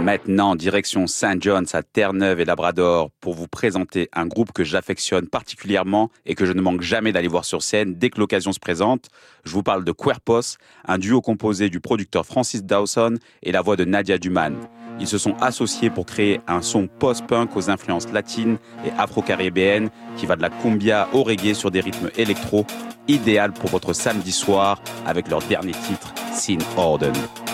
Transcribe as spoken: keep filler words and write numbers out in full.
Maintenant, direction Saint John's à Terre-Neuve et Labrador pour vous présenter un groupe que j'affectionne particulièrement et que je ne manque jamais d'aller voir sur scène dès que l'occasion se présente. Je vous parle de Querpos, un duo composé du producteur Francis Dawson et la voix de Nadia Duman. Ils se sont associés pour créer un son post-punk aux influences latines et afro-caribéennes qui va de la cumbia au reggae sur des rythmes électro, idéal pour votre samedi soir avec leur dernier titre, Sin Orden.